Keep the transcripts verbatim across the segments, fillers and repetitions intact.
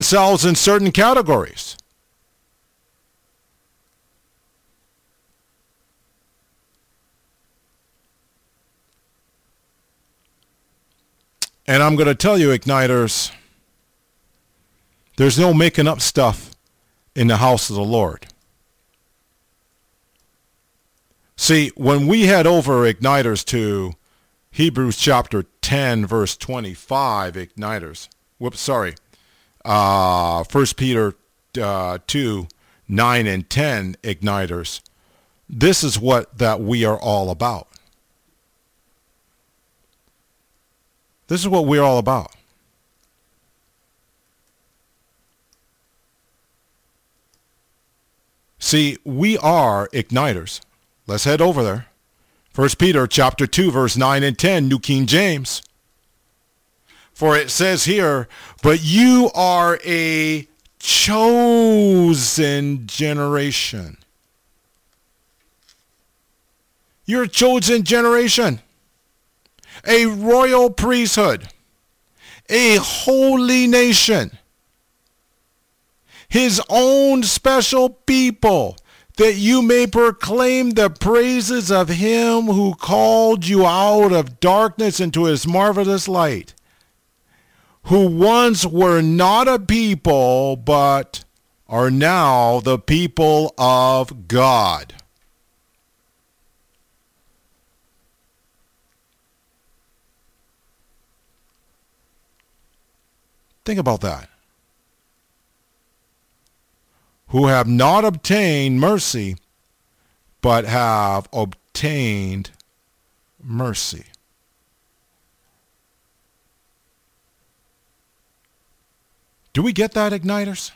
themselves in certain categories. And I'm going to tell you, Igniters, there's no making up stuff in the house of the Lord. See, when we head over, Igniters, to Hebrews chapter ten, verse twenty-five, Igniters, whoops, sorry, uh, First Peter uh, two, nine and ten, Igniters, this is what that we are all about. This is what we're all about. See, we are Igniters. Let's head over there. First Peter chapter two, verse nine and ten, New King James. For it says here, but you are a chosen generation. You're a chosen generation. A royal priesthood, a holy nation, his own special people, that you may proclaim the praises of him who called you out of darkness into his marvelous light, who once were not a people, but are now the people of God. Think about that. Who have not obtained mercy, but have obtained mercy. Do we get that, Igniters?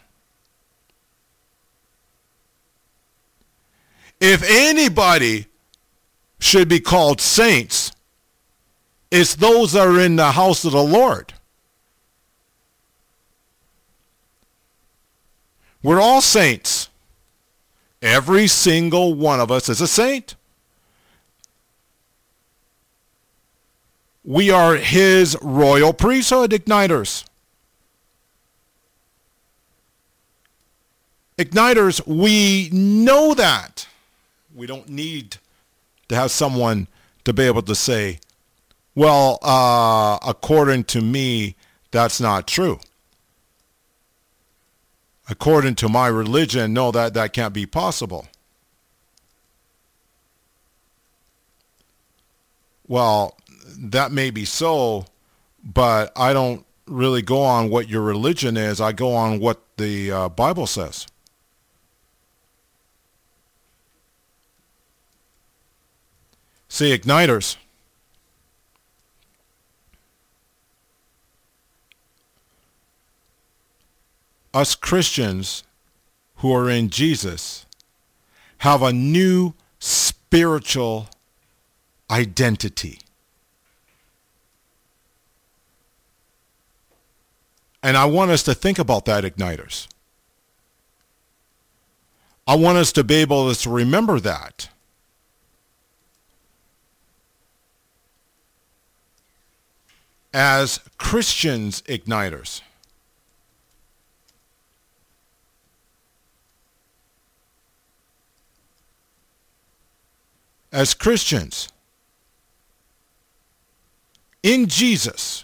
If anybody should be called saints, it's those that are in the house of the Lord. We're all saints. Every single one of us is a saint. We are his royal priesthood, Igniters. Igniters, we know that. We don't need to have someone to be able to say, well, uh, according to me, that's not true. According to my religion, no, that, that can't be possible. Well, that may be so, but I don't really go on what your religion is. I go on what the uh, Bible says. See, Igniters, us Christians who are in Jesus have a new spiritual identity. And I want us to think about that, Igniters. I want us to be able to remember that. As Christians, Igniters, as Christians in Jesus,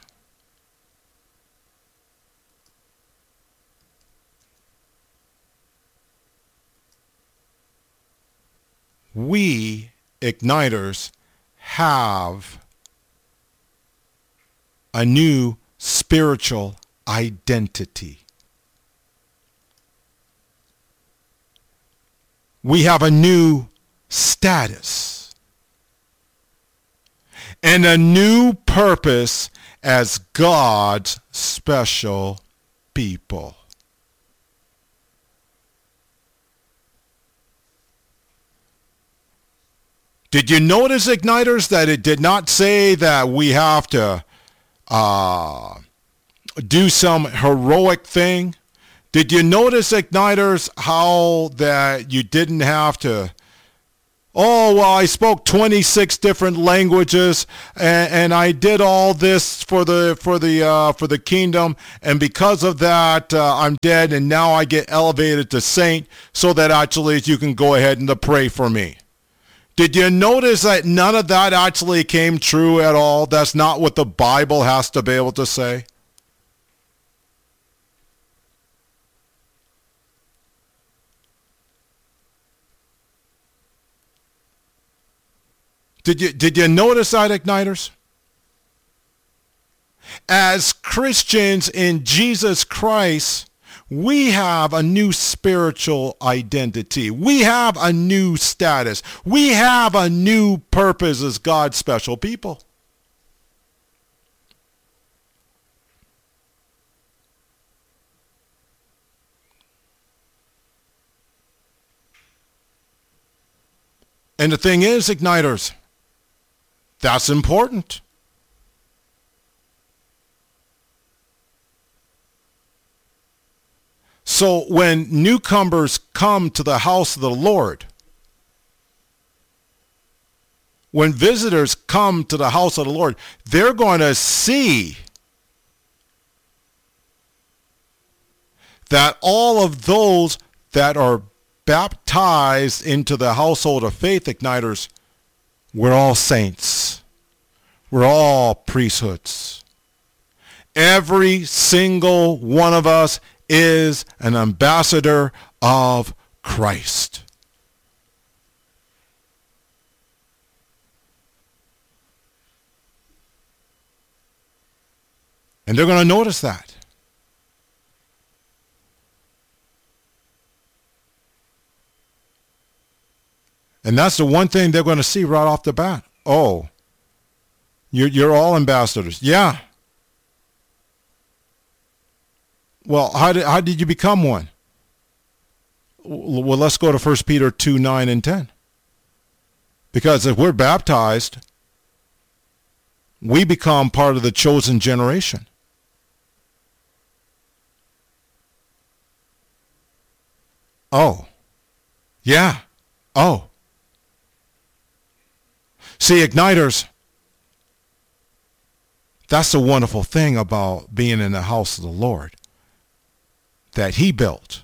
we, Igniters, have a new spiritual identity. We have a new status and a new purpose as God's special people. Did you notice, Igniters, that it did not say that we have to uh, do some heroic thing? Did you notice, Igniters, how that you didn't have to, Oh, well, I spoke twenty-six different languages, and, and I did all this for the for the uh, for the kingdom, and because of that, uh, I'm dead, and now I get elevated to saint, so that actually you can go ahead and to pray for me. Did you notice that none of that actually came true at all? That's not what the Bible has to be able to say. Did you, did you notice that, Igniters? As Christians in Jesus Christ, we have a new spiritual identity. We have a new status. We have a new purpose as God's special people. And the thing is, Igniters, that's important. So when newcomers come to the house of the Lord, when visitors come to the house of the Lord, they're going to see that all of those that are baptized into the household of faith, Igniters, we're all saints. We're all priesthoods. Every single one of us is an ambassador of Christ. And they're going to notice that. And that's the one thing they're going to see right off the bat. Oh, you're, you're all ambassadors. Yeah. Well, how did, how did you become one? Well, let's go to First Peter two, nine, and ten. Because if we're baptized, we become part of the chosen generation. Oh. Yeah. Oh. See, Igniters, that's the wonderful thing about being in the house of the Lord that he built.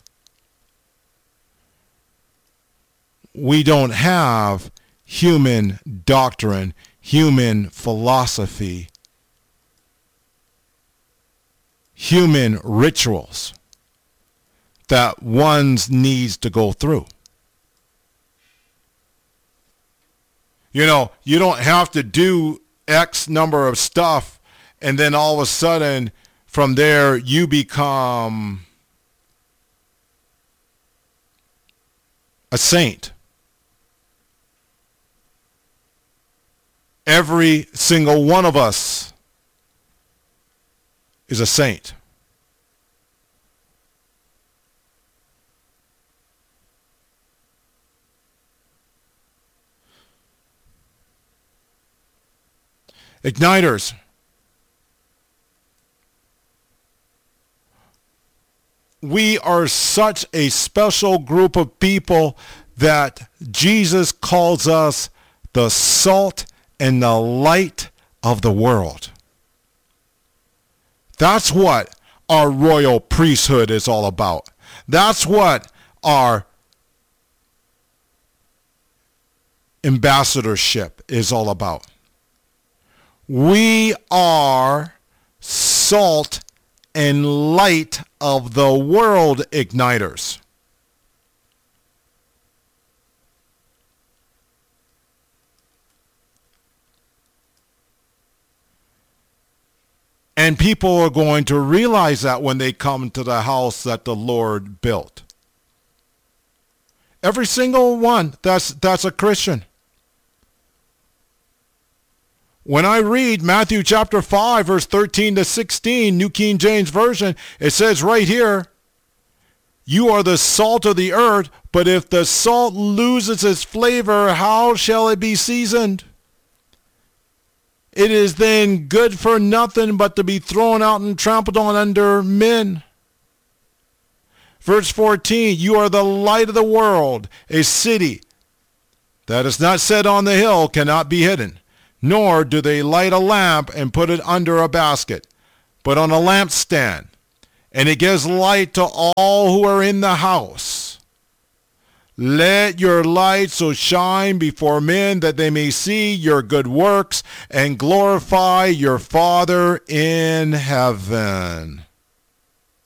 We don't have human doctrine, human philosophy, human rituals that one needs to go through. You know, you don't have to do X number of stuff and then all of a sudden from there you become a saint. Every single one of us is a saint. Igniters, we are such a special group of people that Jesus calls us the salt and the light of the world. That's what our royal priesthood is all about. That's what our ambassadorship is all about. We are salt and light of the world, Igniters. And people are going to realize that when they come to the house that the Lord built. Every single one that's that's a Christian. When I read Matthew chapter five, verse thirteen to sixteen, New King James Version, it says right here, you are the salt of the earth, but if the salt loses its flavor, how shall it be seasoned? It is then good for nothing but to be thrown out and trampled on under men. Verse fourteen, you are the light of the world. A city that is not set on the hill cannot be hidden, nor do they light a lamp and put it under a basket, but on a lampstand, and it gives light to all who are in the house. Let your light so shine before men that they may see your good works and glorify your Father in heaven."